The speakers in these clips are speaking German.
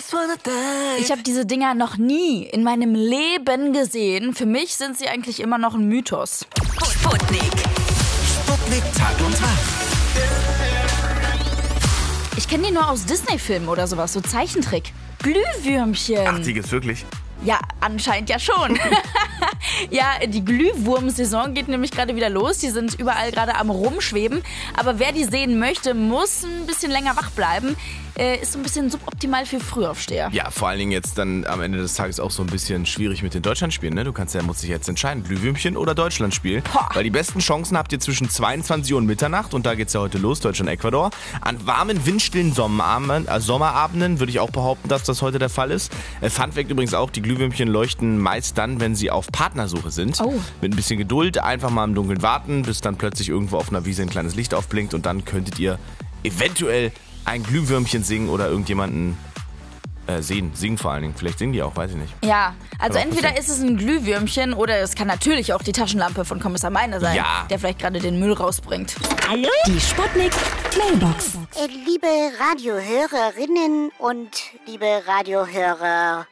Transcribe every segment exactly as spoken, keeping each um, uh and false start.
Ich habe diese Dinger noch nie in meinem Leben gesehen. Für mich sind sie eigentlich immer noch ein Mythos. Sputnik. Sputnik Tag und Nacht. Ich kenne die nur aus Disney-Filmen oder sowas, so Zeichentrick. Glühwürmchen. Ach, die gibt's wirklich? Ja, anscheinend ja schon. Ja, die Glühwurm-Saison geht nämlich gerade wieder los. Die sind überall gerade am Rumschweben. Aber wer die sehen möchte, muss ein bisschen länger wach bleiben. Äh, ist so ein bisschen suboptimal für Frühaufsteher. Ja, vor allen Dingen jetzt dann am Ende des Tages auch so ein bisschen schwierig mit den Deutschlandspielen. Ne? Du kannst ja, musst dich jetzt entscheiden, Glühwürmchen oder Deutschlandspiel. Boah. Weil die besten Chancen habt ihr zwischen zweiundzwanzig Uhr und Mitternacht, und da geht's ja heute los, Deutschland-Ecuador. An warmen, windstillen Sommerabenden, äh, Sommerabenden würde ich auch behaupten, dass das heute der Fall ist. Äh, Fun Fact übrigens auch, die Glühwürmchen leuchten meist dann, wenn sie auf Partnersuche sind. Oh. Mit ein bisschen Geduld einfach mal im Dunkeln warten, bis dann plötzlich irgendwo auf einer Wiese ein kleines Licht aufblinkt, und dann könntet ihr eventuell ein Glühwürmchen singen oder irgendjemanden äh, sehen. Singen vor allen Dingen. Vielleicht singen die auch, weiß ich nicht. Ja, also Kann auch entweder passieren. ist es ein Glühwürmchen oder es kann natürlich auch die Taschenlampe von Kommissar Meiner sein, Ja. der vielleicht gerade den Müll rausbringt. Hallo? Die Sputnik Mailbox. Äh, liebe Radiohörerinnen und liebe Radiohörerinnen,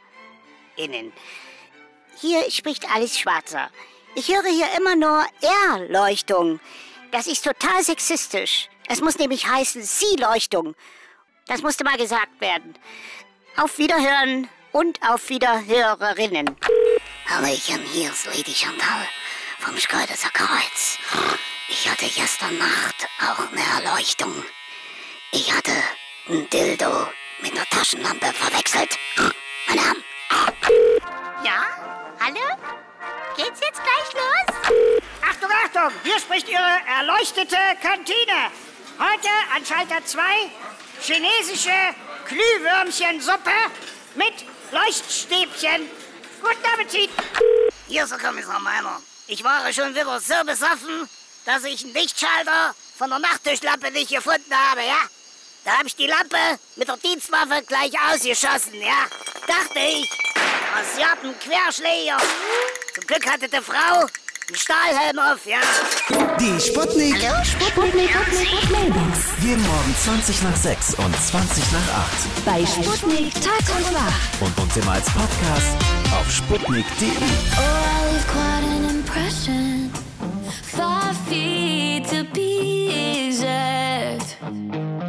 hier spricht Alice Schwarzer. Ich höre hier immer nur Erleuchtung. Das ist total sexistisch. Es muss nämlich heißen Sie-Leuchtung. Das musste mal gesagt werden. Auf Wiederhören und auf Wiederhörerinnen. Hallöchen, hier ist Lady Chantal vom Schkeuderser Kreuz. Ich hatte gestern Nacht auch eine Erleuchtung. Ich hatte ein Dildo mit einer Taschenlampe verwechselt. Meine Herren. Ja? Hallo? Geht's jetzt gleich los? Achtung, Achtung! Hier spricht Ihre erleuchtete Kantine. Heute an Schalter zwei chinesische Glühwürmchensuppe mit Leuchtstäbchen. Guten Appetit! Hier ist der Kommissar Meiner. Ich war schon wieder so besoffen, dass ich einen Lichtschalter von der Nachttischlampe nicht gefunden habe, ja? Da habe ich die Lampe mit der Dienstwaffe gleich ausgeschossen, ja? Dachte ich, Sie hatten einen Querschläger. Zum Glück hatte die Frau einen Stahlhelm auf, ja? Die Sputnik. Hallo? Sputnik Mailbox. Jeden Morgen zwanzig nach sechs und zwanzig nach acht. Bei Sputnik Tag und Nacht. Und uns immer als Podcast auf sputnik punkt de. Oh, I leave quite an impression.